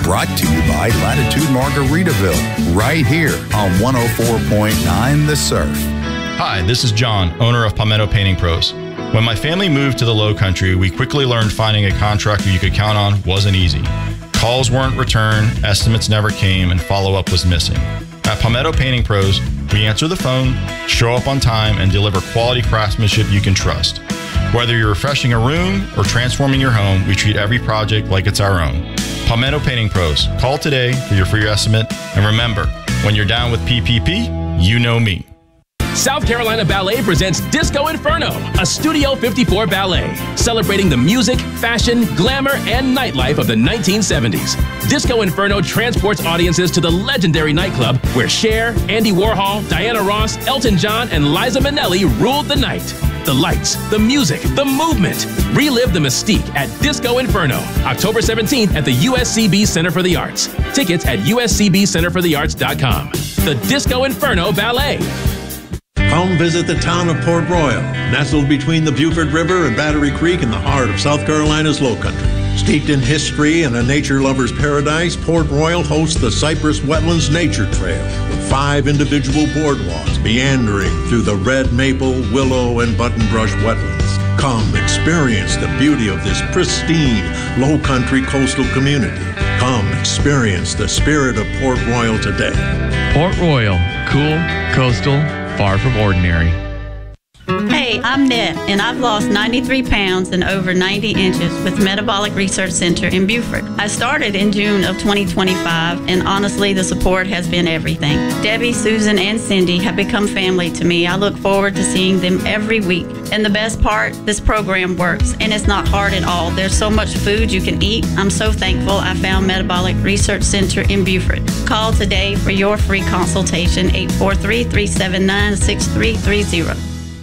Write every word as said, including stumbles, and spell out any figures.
Brought to you by Latitude Margaritaville, right here on one oh four point nine The Surf. Hi, this is John, owner of Palmetto Painting Pros. When my family moved to the Low Country, we quickly learned finding a contractor you could count on wasn't easy. Calls weren't returned, estimates never came, and follow-up was missing. At Palmetto Painting Pros, we answer the phone, show up on time, and deliver quality craftsmanship you can trust. Whether you're refreshing a room or transforming your home, we treat every project like it's our own. Palmetto Painting Pros. Call today for your free estimate. And remember, when you're down with P P P, you know me. South Carolina Ballet presents Disco Inferno, a Studio fifty-four ballet, celebrating the music, fashion, glamour, and nightlife of the nineteen seventies. Disco Inferno transports audiences to the legendary nightclub where Cher, Andy Warhol, Diana Ross, Elton John, and Liza Minnelli ruled the night. The lights, the music, the movement. Relive the mystique at Disco Inferno, October seventeenth at the U S C B Center for the Arts. Tickets at U S C B center for the arts dot com. The Disco Inferno Ballet. Come visit the town of Port Royal, nestled between the Beaufort River and Battery Creek in the heart of South Carolina's Low Country. Steeped in history and a nature lover's paradise, Port Royal hosts the Cypress Wetlands Nature Trail with five individual boardwalks meandering through the red maple, willow, and buttonbrush wetlands. Come experience the beauty of this pristine Low Country coastal community. Come experience the spirit of Port Royal today. Port Royal, cool, coastal, far from ordinary. Hey, I'm Net, and I've lost ninety-three pounds and over ninety inches with Metabolic Research Center in Beaufort. I started in June of twenty twenty-five, and honestly, the support has been everything. Debbie, Susan, and Cindy have become family to me. I look forward to seeing them every week. And the best part, this program works, and it's not hard at all. There's so much food you can eat. I'm so thankful I found Metabolic Research Center in Beaufort. Call today for your free consultation, eight four three, three seven nine, six three three zero.